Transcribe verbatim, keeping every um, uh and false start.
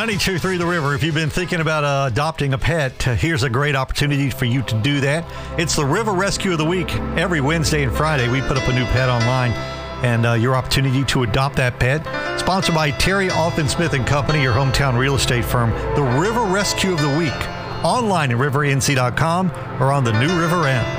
ninety-two point three The River. If you've been thinking about uh, adopting a pet, uh, here's a great opportunity for you to do that. It's the River Rescue of the Week. Every Wednesday and Friday, we put up a new pet online, and uh, your opportunity to adopt that pet. Sponsored by Terry Alton Smith and Company, your hometown real estate firm. The River Rescue of the Week. Online at river n c dot com or on the New River app.